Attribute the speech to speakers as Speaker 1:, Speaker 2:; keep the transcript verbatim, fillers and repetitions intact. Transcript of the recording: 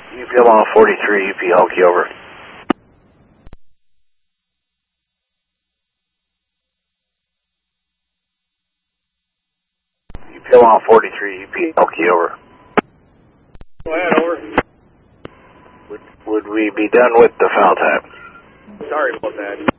Speaker 1: U P L on forty-three, U P Elkie, over. U P L on forty-three, U P Elkie, over.
Speaker 2: Go ahead, over.
Speaker 1: Would, would we be done with the foul tap?
Speaker 2: Sorry about that.